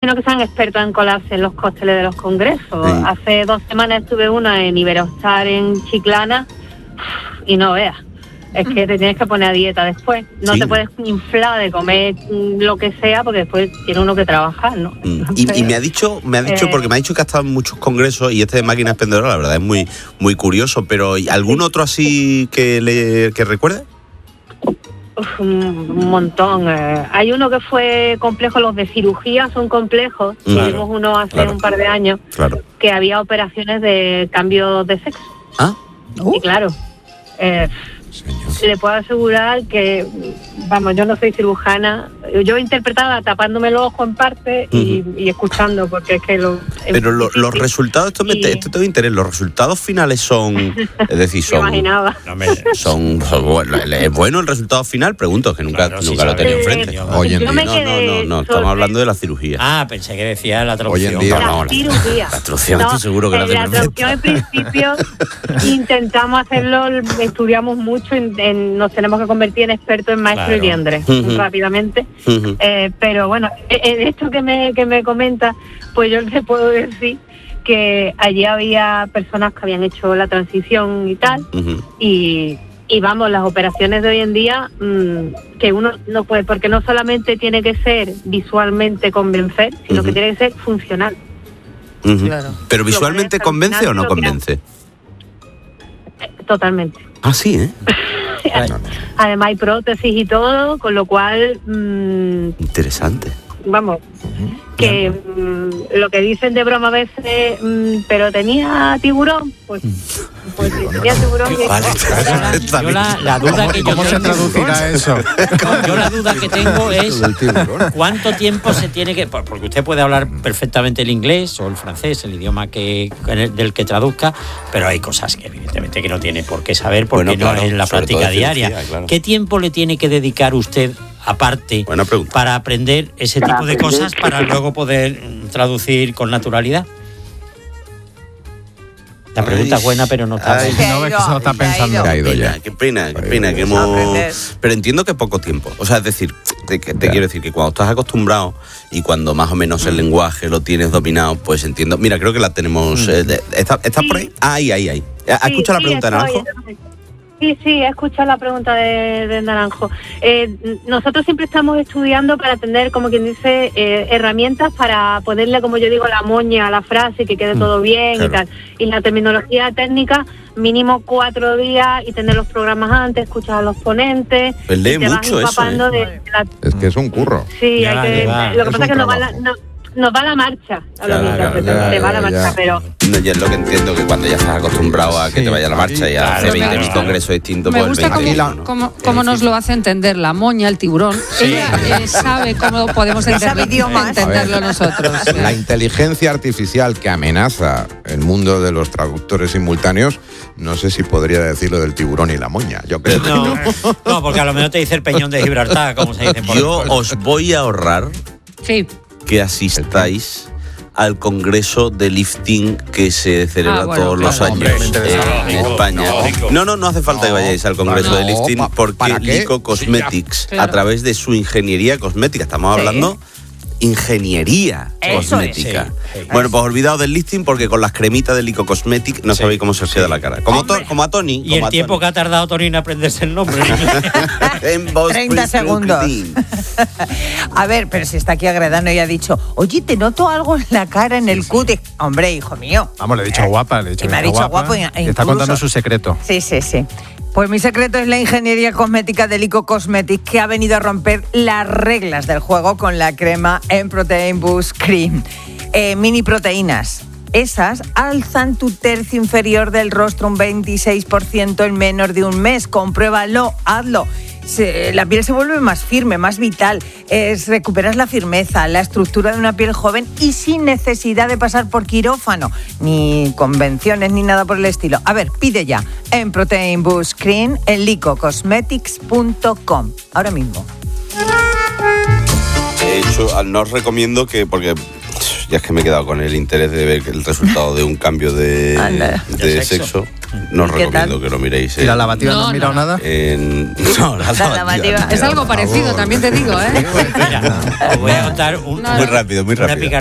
Sino que sean expertos en colarse en los cócteles de los congresos. Sí. Hace 2 semanas estuve una en Iberostar en Chiclana y no veas. Es que te tienes que poner a dieta después. No te puedes inflar de comer lo que sea porque después tiene uno que trabajar, ¿no? Y me ha dicho, porque me ha dicho que ha estado en muchos congresos y este de máquinas expendedoras, la verdad, es muy, muy curioso. Pero ¿algún otro así que recuerde? Un montón. Hay uno que fue complejo, los de cirugía son complejos. Tuvimos uno hace un par de años que había operaciones de cambio de sexo. Y claro, le puedo asegurar que, vamos, yo no soy cirujana, yo interpretaba tapándome el ojo en parte y escuchando, porque es que Pero los resultados, esto tengo interés, los resultados finales son, es decir, son... imaginaba. ¿Es bueno el resultado final? Pregunto, que nunca lo he tenido enfrente. Hoy en día. No, estamos hablando de la cirugía. Pensé que decía la traducción. Hoy en día la cirugía. La traducción estoy seguro que era de la traducción al principio intentamos hacerlo, estudiamos mucho, nos tenemos que convertir en expertos en maestro y liendre rápidamente. Pero bueno, en esto que me comenta, pues yo le puedo decir que allí había personas que habían hecho la transición y tal, y vamos, las operaciones de hoy en día, que uno no puede, porque no solamente tiene que ser visualmente convencer, sino que tiene que ser funcional. ¿Pero visualmente convence o no convence? Totalmente. Ah, sí, ¿eh? Además hay prótesis y todo, con lo cual... Interesante. Vamos, que lo que dicen de broma a veces, pero tenía tiburón, pues si tenía tiburón... Yo la duda que yo ¿Cómo se traducirá eso? Yo la duda que tengo es cuánto tiempo se tiene que... Porque usted puede hablar perfectamente el inglés o el francés, el idioma del que traduzca, pero hay cosas que evidentemente que no tiene por qué saber porque no es la práctica diaria. ¿Qué tiempo le tiene que dedicar usted aparte para aprender ese tipo de cosas para luego poder traducir con naturalidad? La pregunta es buena, pero no está. No ves que se lo está pensando. Qué pena que hemos... Pero entiendo que poco tiempo. O sea, es decir, te quiero decir que cuando estás acostumbrado y cuando más o menos el lenguaje lo tienes dominado, pues entiendo. Mira, creo que la tenemos... ¿Estás por ahí? Ahí. ¿Has escuchado la pregunta de Naranjo? Sí, he escuchado la pregunta de Naranjo. Nosotros siempre estamos estudiando para tener, como quien dice, herramientas para ponerle, como yo digo, la moña a la frase y que quede todo bien y tal. Y la terminología técnica, mínimo 4 días y tener los programas antes, escuchar a los ponentes. Pues lee mucho eso, Es que es un curro. Sí, lo que pasa es que nos va la marcha a los intérpretes, te va la marcha, pero... No, yo es lo que entiendo, que cuando ya estás acostumbrado a que te vaya la marcha y a hacer 20.000 congresos distintos, me gusta cómo nos lo hace entender la moña, el tiburón. Ella sabe cómo podemos entenderlo nosotros. La inteligencia artificial que amenaza el mundo de los traductores simultáneos, no sé si podría decirlo del tiburón y la moña. Yo creo no, porque a lo mejor te dice el peñón de Gibraltar, como se dice por Yo os voy a ahorrar que asistáis al congreso de lifting que se celebra todos los años en España. No hace falta que vayáis al congreso de lifting porque Lico Cosmetics, a través de su ingeniería cosmética, estamos hablando ingeniería cosmética. Bueno, pues olvidado del lifting porque con las cremitas de Lico Cosmetics no sabéis cómo se os queda la cara. Como a Tony. Y el tiempo que ha tardado Tony en aprenderse el nombre. En 30 segundos. A ver, pero si está aquí Agredano y ha dicho, oye, te noto algo en la cara, en el cutis. Hombre, hijo mío. Vamos, le he dicho guapa. Y me ha dicho guapo. Está contando su secreto. Sí. Pues mi secreto es la ingeniería cosmética de Lico Cosmetics, que ha venido a romper las reglas del juego con la crema Protein Boost Cream. Mini proteínas. Esas alzan tu tercio inferior del rostro un 26% en menos de un mes. Compruébalo, hazlo. La piel se vuelve más firme, más vital. Recuperas la firmeza, la estructura de una piel joven y sin necesidad de pasar por quirófano, ni convenciones, ni nada por el estilo. A ver, pide ya en Protein Boost Cream en licocosmetics.com. Ahora mismo. De hecho, no os recomiendo porque ya es que me he quedado con el interés de ver el resultado de un cambio de sexo. No os recomiendo que lo miréis. ¿Y la lavativa no has mirado nada? No, la lavativa. Es algo parecido, también te digo, ¿eh? Mira, os voy a contar muy rápido.